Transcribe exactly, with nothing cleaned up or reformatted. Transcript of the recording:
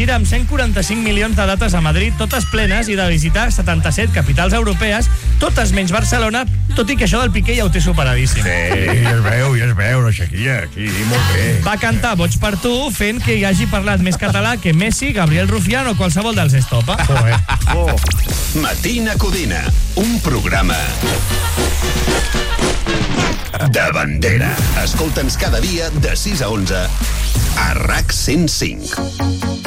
gira amb cent quaranta-cinc milions de dates a Madrid, totes plenes, i de visitar setanta-set capitals europees, totes menys Barcelona, tot i que això del Piqué ja ho té superadíssim. Sí, ja es veu, ja es veu, la Shakira, aquí, molt bé. Va cantar Boig per tu, fent que hi hagi parlat més català que Messi, Gabriel Rufián o qualsevol dels Estopa. Oh. Matina Codina, un programa de bandera. Escolta'ns cada dia de sis a onze a RAC cent cinc.